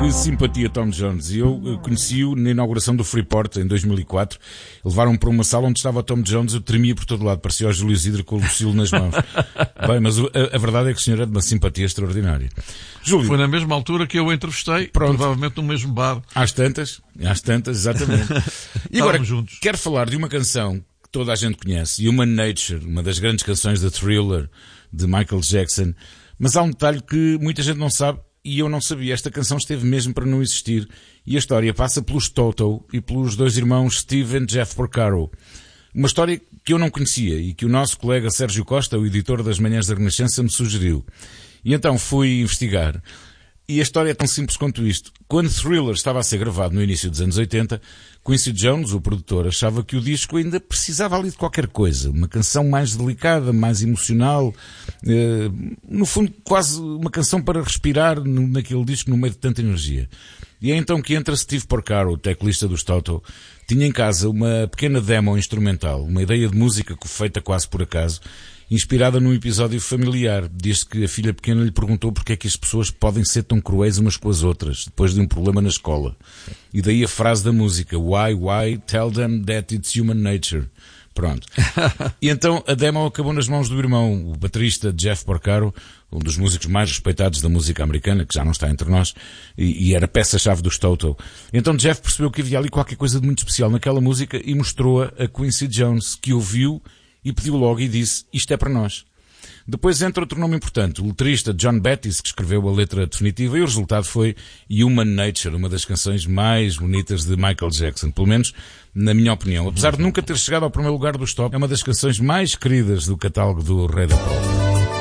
simpatia Tom Jones. E eu conheci-o na inauguração do Freeport em 2004. Levaram-me para uma sala onde estava o Tom Jones. Eu tremia por todo lado, parecia o Júlio Isidro com o Lucilo nas mãos. Bem, mas a verdade é que o senhor é de uma simpatia extraordinária. Júlio, foi na mesma altura que eu o entrevistei, provavelmente no mesmo bar. Às tantas, exatamente. E agora, juntos. Quero falar de uma canção que toda a gente conhece, Human Nature, uma das grandes canções da Thriller, de Michael Jackson. Mas há um detalhe que muita gente não sabe, e eu não sabia. Esta canção esteve mesmo para não existir. E a história passa pelos Toto e pelos dois irmãos Steve e Jeff Porcaro. Uma história que eu não conhecia e que o nosso colega Sérgio Costa, o editor das Manhãs da Renascença, me sugeriu. E então fui investigar. E a história é tão simples quanto isto. Quando Thriller estava a ser gravado no início dos anos 80, Quincy Jones, o produtor, achava que o disco ainda precisava ali de qualquer coisa. Uma canção mais delicada, mais emocional. No fundo, quase uma canção para respirar naquele disco no meio de tanta energia. E é então que entra Steve Porcaro, o teclista dos Toto. Tinha em casa uma pequena demo instrumental, uma ideia de música feita quase por acaso, inspirada num episódio familiar. Diz que a filha pequena lhe perguntou porque é que as pessoas podem ser tão cruéis umas com as outras, depois de um problema na escola. E daí a frase da música, why, tell them that it's human nature. Pronto. E então a demo acabou nas mãos do irmão, o baterista Jeff Porcaro, um dos músicos mais respeitados da música americana, que já não está entre nós, e era peça-chave dos Toto. Então Jeff percebeu que havia ali qualquer coisa de muito especial naquela música e mostrou-a a Quincy Jones, que ouviu e pediu logo e disse, isto é para nós. Depois entra outro nome importante, o letrista John Bettis, que escreveu a letra definitiva, e o resultado foi Human Nature, uma das canções mais bonitas de Michael Jackson, pelo menos na minha opinião. Apesar de nunca ter chegado ao primeiro lugar dos top, é uma das canções mais queridas do catálogo do Rei da Pop.